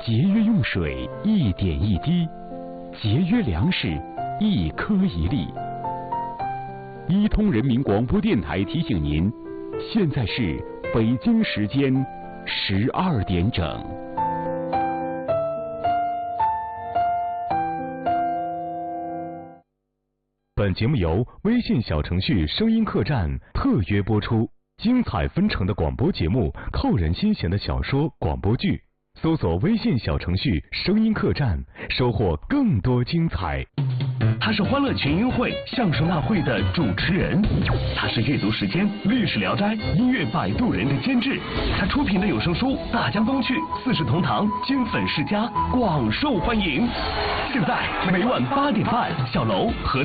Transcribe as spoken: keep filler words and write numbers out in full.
节约用水一点一滴，节约粮食一颗一粒。一通人民广播电台提醒您，现在是北京时间十二点整。 本节目由微信小程序声音客栈特约播出，精彩纷呈的广播节目，扣人心弦的小说、广播剧，搜索微信小程序声音客栈，收获更多精彩。 他是欢乐群英会相声大会的主持人，他是阅读时间历史聊斋音乐摆渡人的监制，他出品的有声书《大江东去》《四世同堂》金粉世家广受欢迎。现在每晚八点半，小楼和